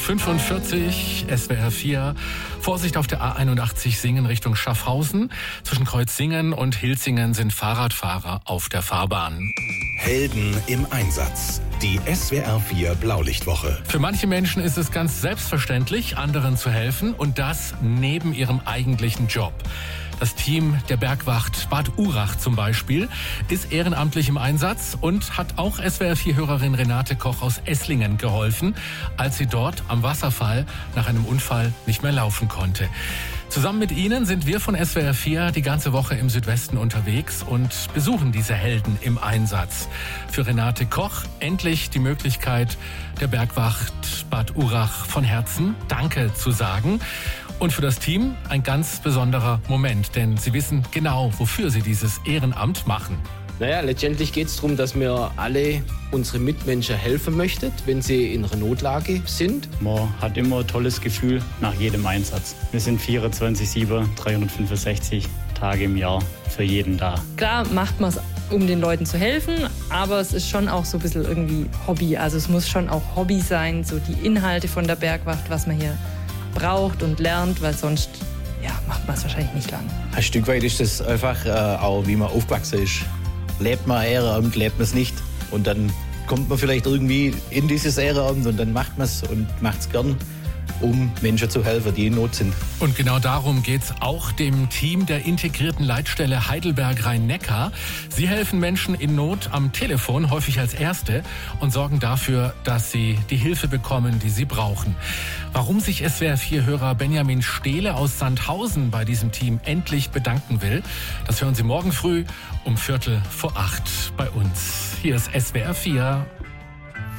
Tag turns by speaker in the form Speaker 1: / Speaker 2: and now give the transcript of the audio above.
Speaker 1: 8:45 SWR 4. Vorsicht auf der A81 Singen Richtung Schaffhausen. Zwischen Kreuzsingen und Hilsingen sind Fahrradfahrer auf der Fahrbahn.
Speaker 2: Helden im Einsatz. Die SWR 4 Blaulichtwoche.
Speaker 1: Für manche Menschen ist es ganz selbstverständlich, anderen zu helfen, und das neben ihrem eigentlichen Job. Das Team der Bergwacht Bad Urach zum Beispiel ist ehrenamtlich im Einsatz und hat auch SWR4-Hörerin Renate Koch aus Esslingen geholfen, als sie dort am Wasserfall nach einem Unfall nicht mehr laufen konnte. Zusammen mit Ihnen sind wir von SWR4 die ganze Woche im Südwesten unterwegs und besuchen diese Helden im Einsatz. Für Renate Koch endlich die Möglichkeit, der Bergwacht Bad Urach von Herzen Danke zu sagen. Und für das Team ein ganz besonderer Moment, denn sie wissen genau, wofür sie dieses Ehrenamt machen.
Speaker 3: Naja, letztendlich geht es darum, dass wir alle unsere Mitmenschen helfen möchten, wenn sie in einer Notlage sind.
Speaker 4: Man hat immer ein tolles Gefühl nach jedem Einsatz. Wir sind 24/7, 365 Tage im Jahr für jeden da.
Speaker 5: Klar macht man es, um den Leuten zu helfen, aber es ist schon auch so ein bisschen irgendwie Hobby. Also es muss schon auch Hobby sein, so die Inhalte von der Bergwacht, was man hier braucht und lernt, weil sonst macht man es wahrscheinlich nicht lang.
Speaker 6: Ein Stück weit ist das einfach auch, wie man aufgewachsen ist. Lebt man Ehrenamt, lebt man es nicht. Und dann kommt man vielleicht irgendwie in dieses Ehrenamt und dann macht man es und macht es gern, um Menschen zu helfen, die in Not sind.
Speaker 1: Und genau darum geht's auch dem Team der integrierten Leitstelle Heidelberg-Rhein-Neckar. Sie helfen Menschen in Not am Telefon, häufig als Erste, und sorgen dafür, dass sie die Hilfe bekommen, die sie brauchen. Warum sich SWR4-Hörer Benjamin Stehle aus Sandhausen bei diesem Team endlich bedanken will, das hören Sie morgen früh um 7:45 bei uns. Hier ist SWR4.